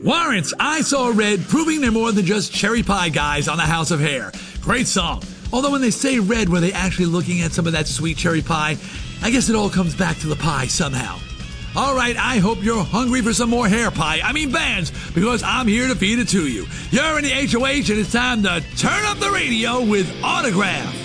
Warrants, I Saw Red, proving they're more than just cherry pie guys on the House of Hair. Great song. Although when they say red, were they actually looking at some of that sweet cherry pie? I guess it all comes back to the pie somehow. All right, I hope you're hungry for some more hair pie. Bands, because I'm here to feed it to you. You're in the HOH, and it's time to turn up the radio with Autograph.